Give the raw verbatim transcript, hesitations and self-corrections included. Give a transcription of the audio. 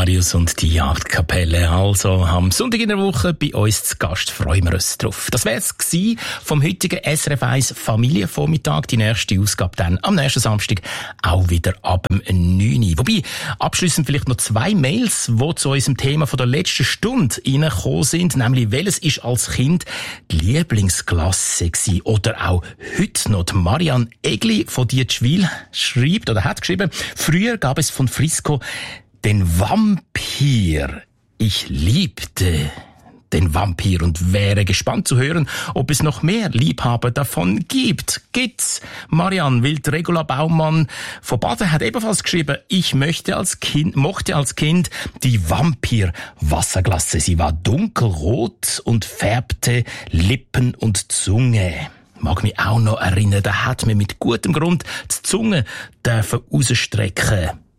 Marius und die Jagdkapelle. Also am Sonntag in der Woche bei uns zu Gast, freuen wir uns drauf. Das wäre es gewesen vom heutigen S R F eins Familienvormittag. Die nächste Ausgabe dann am nächsten Samstag auch wieder ab dem neun Uhr. Wobei, abschliessend vielleicht noch zwei Mails, die zu unserem Thema von der letzten Stunde reingekommen sind, nämlich welches ist als Kind die Lieblingsklasse gewesen oder auch heute noch. Die Marianne Egli von Dietschwil schreibt oder hat geschrieben, früher gab es von Frisco den Vampir. Ich liebte den Vampir und wäre gespannt zu hören, ob es noch mehr Liebhaber davon gibt. Gibt's? Marianne Wild Regula Baumann von Baden hat ebenfalls geschrieben, ich möchte als Kind, mochte als Kind die Vampir-Wasserglasse. Sie war dunkelrot und färbte Lippen und Zunge. Mag mich auch noch erinnern, da hat mir mit gutem Grund die Zunge dürfen rausstrecken.